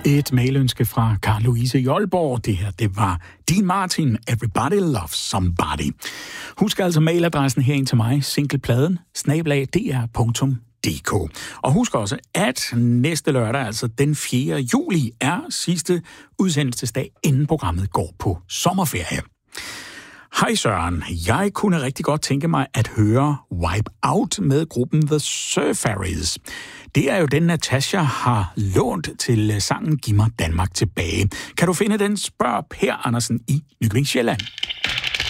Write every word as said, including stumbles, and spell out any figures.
Et mailønske fra Carl Louise i Aalborg. Det her, det var Dean Martin, Everybody Loves Somebody. Husk altså mailadressen herind til mig, singlepladen, snabel-a d r punktum d k. Og husk også, at næste lørdag, altså den fjerde juli, er sidste udsendelsesdag, inden programmet går på sommerferie. Hej Søren, jeg kunne rigtig godt tænke mig at høre Wipe Out med gruppen The Surfaris. Det er jo den, Natasha har lånt til sangen Giv mig Danmark tilbage. Kan du finde den? Spørg Per Andersen i Nykøbing Sjælland.